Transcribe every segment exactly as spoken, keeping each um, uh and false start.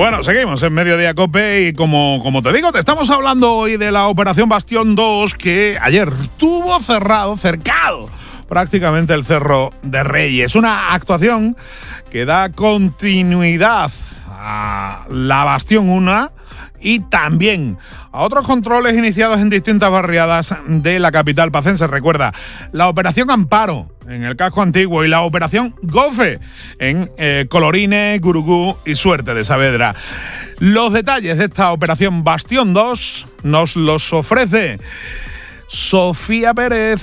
Bueno, seguimos en Mediodía Cope y como, como te digo, te estamos hablando hoy de la Operación Bastión dos, que ayer tuvo cerrado, cercado prácticamente el Cerro de Reyes. Una actuación que da continuidad a la Bastión uno y también a otros controles iniciados en distintas barriadas de la capital pacense. Recuerda, la Operación Amparo en el casco antiguo y la Operación Gofe en eh, Colorines, Gurugú y Suerte de Saavedra. Los detalles de esta Operación Bastión dos nos los ofrece Sofía Pérez.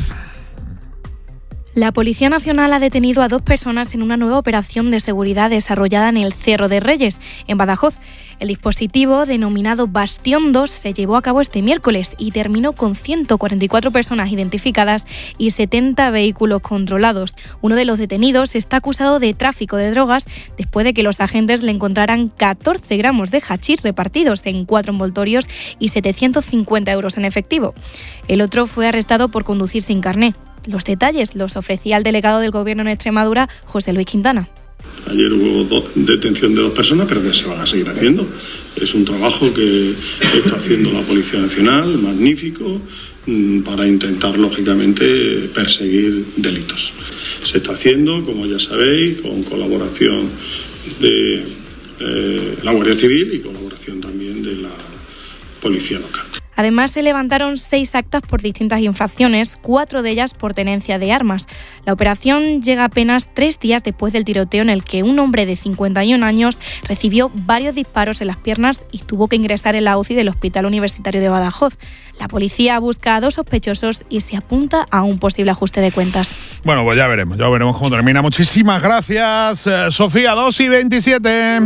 La Policía Nacional ha detenido a dos personas en una nueva operación de seguridad desarrollada en el Cerro de Reyes, en Badajoz. El dispositivo, denominado Bastión dos, se llevó a cabo este miércoles y terminó con ciento cuarenta y cuatro personas identificadas y setenta vehículos controlados. Uno de los detenidos está acusado de tráfico de drogas después de que los agentes le encontraran catorce gramos de hachís repartidos en cuatro envoltorios y setecientos cincuenta euros en efectivo. El otro fue arrestado por conducir sin carné. Los detalles los ofrecía el delegado del Gobierno en Extremadura, José Luis Quintana. Ayer hubo do- detención de dos personas, pero que se van a seguir haciendo. Es un trabajo que está haciendo la Policía Nacional, magnífico, mmm, para intentar, lógicamente, perseguir delitos. Se está haciendo, como ya sabéis, con colaboración de eh, la Guardia Civil y colaboración también de la Policía Local. Además, se levantaron seis actas por distintas infracciones, cuatro de ellas por tenencia de armas. La operación llega apenas tres días después del tiroteo en el que un hombre de cincuenta y un años recibió varios disparos en las piernas y tuvo que ingresar en la U C I del Hospital Universitario de Badajoz. La policía busca a dos sospechosos y se apunta a un posible ajuste de cuentas. Bueno, pues ya veremos, ya veremos cómo termina. Muchísimas gracias, eh, Sofía. dos y veintisiete.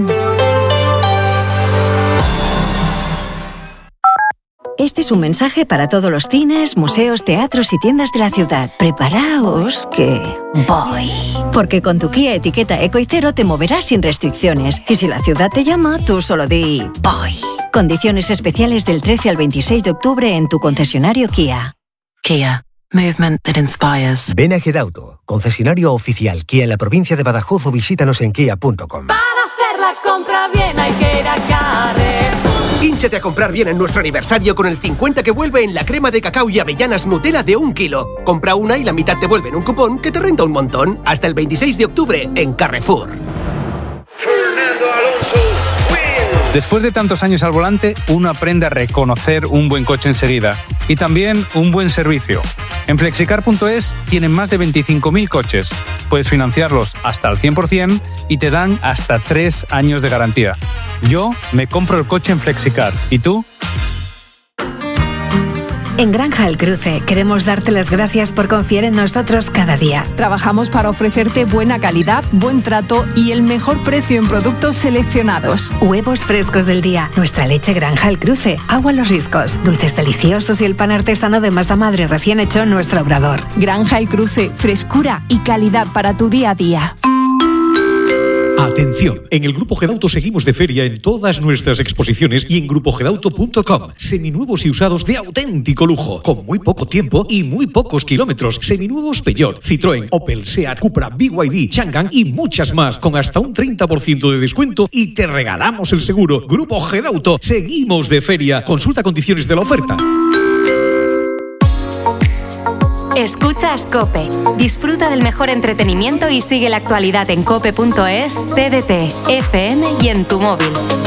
Este es un mensaje para todos los cines, museos, teatros y tiendas de la ciudad. Preparaos que voy. Porque con tu Kia etiqueta Eco y Cero te moverás sin restricciones. Y si la ciudad te llama, tú solo di voy. Condiciones especiales del trece al veintiséis de octubre en tu concesionario Kia. Kia. Movement that inspires. Ven a Gedauto, concesionario oficial Kia en la provincia de Badajoz, o visítanos en kia punto com. Para hacer la compra bien hay que ir a Carrefour. Hínchate a comprar bien en nuestro aniversario con el cincuenta que vuelve en la crema de cacao y avellanas Nutella de un kilo. Compra una y la mitad te vuelve en un cupón que te renta un montón. Hasta el veintiséis de octubre en Carrefour. Después de tantos años al volante, uno aprende a reconocer un buen coche enseguida y también un buen servicio. En flexicar punto es tienen más de veinticinco mil coches. Puedes financiarlos hasta al cien por ciento y te dan hasta tres años de garantía. Yo me compro el coche en Flexicar. ¿Y tú? En Granja El Cruce queremos darte las gracias por confiar en nosotros cada día. Trabajamos para ofrecerte buena calidad, buen trato y el mejor precio en productos seleccionados. Huevos frescos del día, nuestra leche Granja El Cruce, agua Los Riscos, dulces deliciosos y el pan artesano de masa madre recién hecho en nuestro obrador. Granja El Cruce, frescura y calidad para tu día a día. Atención, en el Grupo Gedauto seguimos de feria en todas nuestras exposiciones y en grupo gedauto punto com. Seminuevos y usados de auténtico lujo, con muy poco tiempo y muy pocos kilómetros. Seminuevos Peugeot, Citroën, Opel, Seat, Cupra, B Y D, Changan y muchas más, con hasta un treinta por ciento de descuento y te regalamos el seguro. Grupo Gedauto, seguimos de feria. Consulta condiciones de la oferta. Escuchas COPE. Disfruta del mejor entretenimiento y sigue la actualidad en cope punto es, T D T, F M y en tu móvil.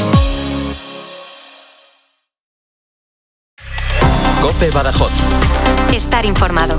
COPE Badajoz. Estar informado.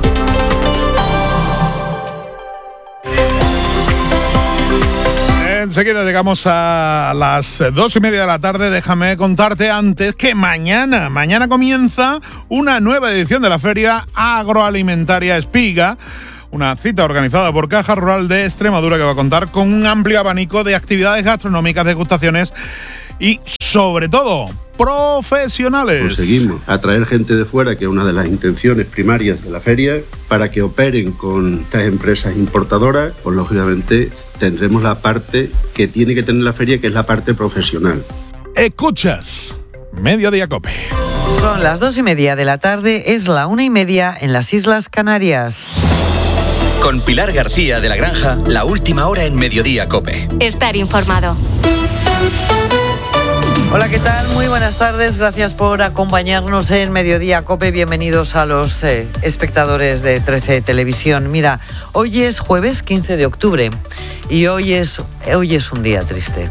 Enseguida llegamos a las dos y media de la tarde. Déjame contarte antes que mañana, mañana comienza una nueva edición de la Feria Agroalimentaria Espiga, una cita organizada por Caja Rural de Extremadura que va a contar con un amplio abanico de actividades gastronómicas, degustaciones y, sobre todo, profesionales. Conseguimos atraer gente de fuera, que es una de las intenciones primarias de la feria, para que operen con estas empresas importadoras. Pues lógicamente tendremos la parte que tiene que tener la feria, que es la parte profesional. Escuchas Mediodía Cope. Son las dos y media de la tarde, es la una y media en las Islas Canarias. Con Pilar García de la Granja, la última hora en Mediodía Cope. Estar informado. Hola, ¿qué tal? Muy buenas tardes. Gracias por acompañarnos en Mediodía COPE. Bienvenidos a los eh, espectadores de trece Televisión. Mira, hoy es jueves quince de octubre y hoy es, hoy es un día triste.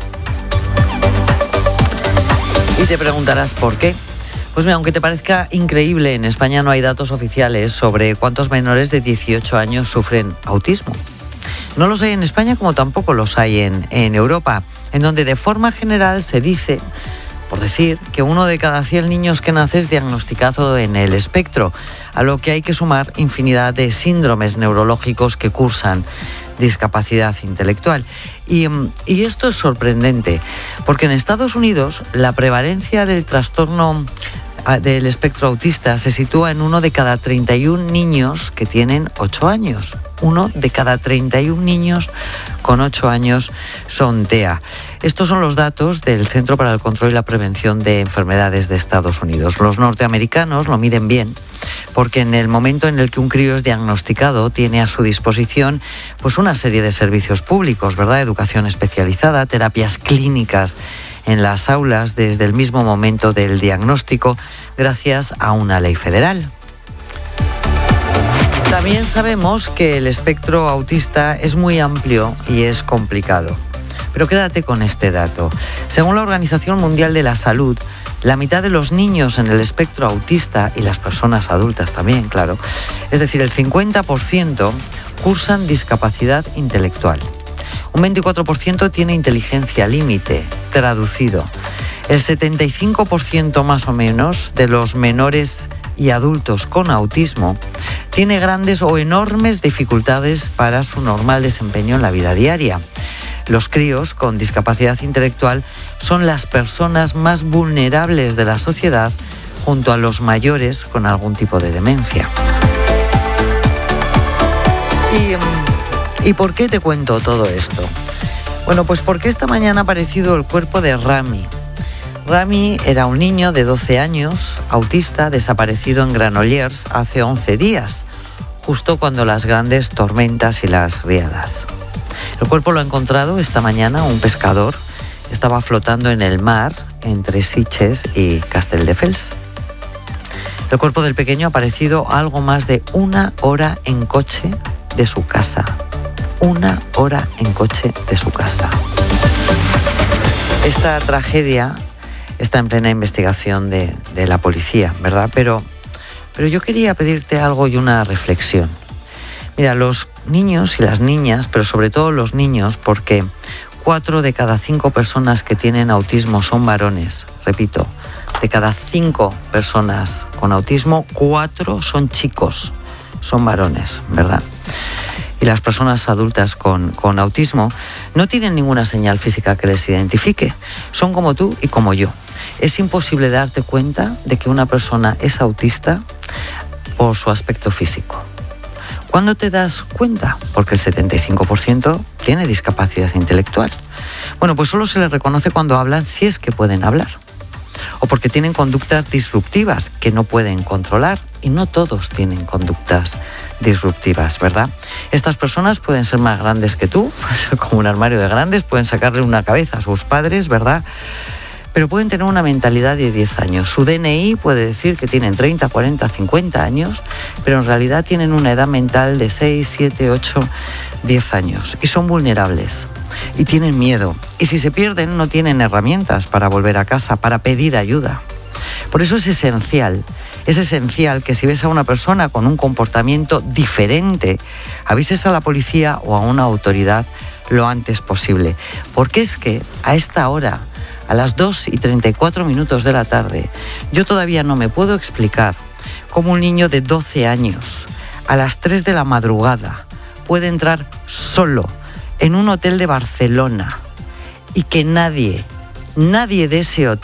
Y te preguntarás por qué. Pues mira, aunque te parezca increíble, en España no hay datos oficiales sobre cuántos menores de dieciocho años sufren autismo. No los hay en España como tampoco los hay en, en Europa, en donde de forma general se dice, por decir, que uno de cada cien niños que nace es diagnosticado en el espectro, a lo que hay que sumar infinidad de síndromes neurológicos que cursan discapacidad intelectual. Y, y esto es sorprendente, porque en Estados Unidos la prevalencia del trastorno del espectro autista se sitúa en uno de cada treinta y uno niños que tienen ocho años. Uno de cada treinta y uno niños con ocho años son T E A. Estos son los datos del Centro para el Control y la Prevención de Enfermedades de Estados Unidos. Los norteamericanos lo miden bien, porque en el momento en el que un crío es diagnosticado tiene a su disposición pues una serie de servicios públicos, ¿verdad? Educación especializada, terapias clínicas en las aulas desde el mismo momento del diagnóstico, gracias a una ley federal. También sabemos que el espectro autista es muy amplio y es complicado. Pero quédate con este dato. Según la Organización Mundial de la Salud, la mitad de los niños en el espectro autista, y las personas adultas también, claro, es decir, el cincuenta por ciento cursan discapacidad intelectual. Un veinticuatro por ciento tiene inteligencia límite, traducido. El setenta y cinco por ciento más o menos de los menores y adultos con autismo tiene grandes o enormes dificultades para su normal desempeño en la vida diaria. Los críos con discapacidad intelectual son las personas más vulnerables de la sociedad, junto a los mayores con algún tipo de demencia. ¿Y, ¿y por qué te cuento todo esto? Bueno, pues porque esta mañana ha aparecido el cuerpo de Rami. Rami era un niño de doce años, autista, desaparecido en Granollers hace once días, justo cuando las grandes tormentas y las riadas. El cuerpo lo ha encontrado esta mañana un pescador. Estaba flotando en el mar entre Sitges y Castelldefels. El cuerpo del pequeño ha aparecido a algo más de una hora en coche de su casa. Una hora en coche de su casa. Esta tragedia está en plena investigación de, de la policía, ¿verdad? Pero, pero yo quería pedirte algo y una reflexión. Mira, los niños y las niñas, pero sobre todo los niños, porque cuatro de cada cinco personas que tienen autismo son varones. Repito, de cada cinco personas con autismo, cuatro son chicos, son varones, ¿verdad? Y las personas adultas con, con autismo no tienen ninguna señal física que les identifique. Son como tú y como yo. Es imposible darte cuenta de que una persona es autista por su aspecto físico. ¿Cuándo te das cuenta? Porque el setenta y cinco por ciento tiene discapacidad intelectual. Bueno, pues solo se les reconoce cuando hablan, si es que pueden hablar. O porque tienen conductas disruptivas que no pueden controlar. Y no todos tienen conductas disruptivas, ¿verdad? Estas personas pueden ser más grandes que tú, pueden ser como un armario de grandes, pueden sacarle una cabeza a sus padres, ¿verdad? Pero pueden tener una mentalidad de diez años. Su D N I puede decir que tienen treinta, cuarenta, cincuenta años, pero en realidad tienen una edad mental de seis, siete, ocho, diez años. Y son vulnerables. Y tienen miedo. Y si se pierden, no tienen herramientas para volver a casa, para pedir ayuda. Por eso es esencial, es esencial que si ves a una persona con un comportamiento diferente, avises a la policía o a una autoridad lo antes posible. Porque es que a esta hora, a las dos y treinta y cuatro minutos de la tarde, yo todavía no me puedo explicar cómo un niño de doce años, a las tres de la madrugada, puede entrar solo en un hotel de Barcelona y que nadie, nadie de ese hotel